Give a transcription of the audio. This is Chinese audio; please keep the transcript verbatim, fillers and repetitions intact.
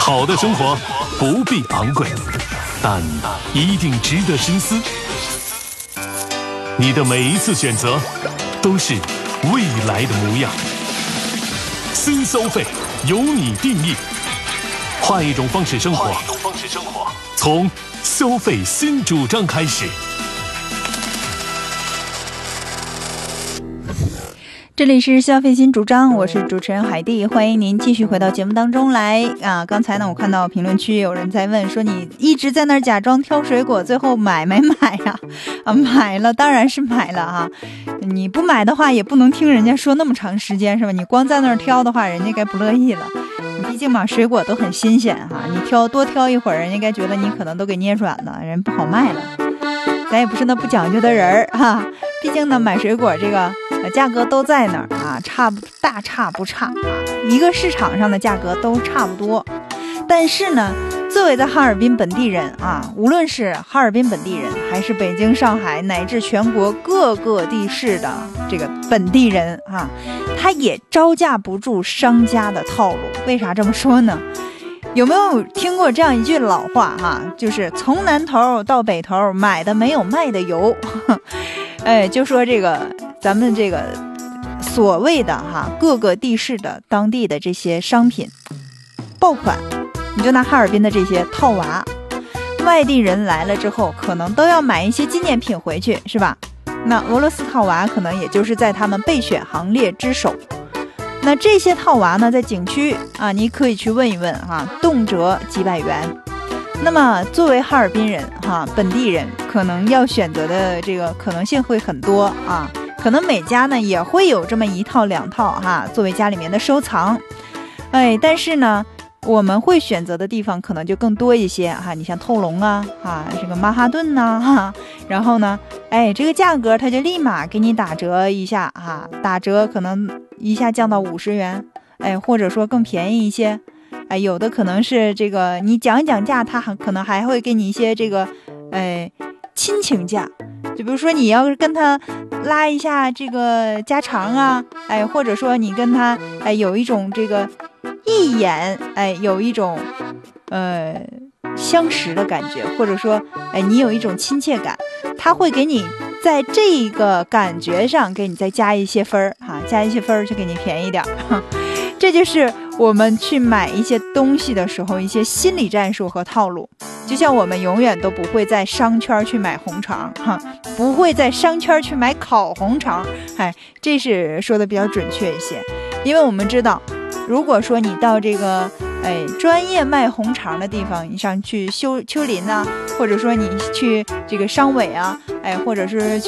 好的生活不必昂贵，但一定值得深思。你的每一次选择都是未来的模样。新收费由你定义，换一种方式生活，从消费新主张开始。 这里是消费新主张，我是主持人海蒂，欢迎您继续回到节目当中来啊！刚才呢，我看到评论区有人在问说，你一直在那儿假装挑水果，最后买没买呀？啊，买了，当然是买了哈。你不买的话，也不能听人家说那么长时间是吧？你光在那儿挑的话，人家该不乐意了。毕竟嘛，水果都很新鲜哈，你挑多挑一会儿，人家该觉得你可能都给捏软了，人不好卖了。咱也不是那不讲究的人儿哈，毕竟呢，买水果这个。价格都在那儿啊，差不大差不差啊，一个市场上的价格都差不多。但是呢，作为在哈尔滨本地人啊，无论是哈尔滨本地人，还是北京、上海乃至全国各个地市的这个本地人啊，他也招架不住商家的套路。为啥这么说呢？有没有听过这样一句老话哈、啊？就是从南头到北头，买的没有卖的油。哎，就说这个咱们这个所谓的哈各个地市的当地的这些商品爆款，你就拿哈尔滨的这些套娃，外地人来了之后可能都要买一些纪念品回去，是吧？那俄罗斯套娃可能也就是在他们备选行列之首。那这些套娃呢，在景区啊，你可以去问一问啊，动辄几百元。那么作为哈尔滨人哈，本地人可能要选择的这个可能性会很多啊，可能每家呢也会有这么一套两套哈，作为家里面的收藏。哎，但是呢，我们会选择的地方可能就更多一些哈，你像透龙啊，哈，这个曼哈顿呐、啊、哈，然后呢，哎，这个价格它就立马给你打折一下哈，打折可能一下降到五十元，哎，或者说更便宜一些。哎，有的可能是这个，你讲一讲价，他还可能还会给你一些这个，哎，亲情价。就比如说你要是跟他拉一下这个家常啊，哎，或者说你跟他哎有一种这个一眼，哎，有一种呃相识的感觉，或者说哎你有一种亲切感，他会给你在这个感觉上给你再加一些分儿哈，加一些分儿就给你便宜点儿。这就是我们去买一些东西的时候一些心理战术和套路。就像我们永远都不会在商圈去买红肠哈，不会在商圈去买烤红肠，哎，这是说的比较准确一些。因为我们知道，如果说你到这个哎专业卖红肠的地方，你上去修丘陵啊，或者说你去这个商委啊，哎，或者是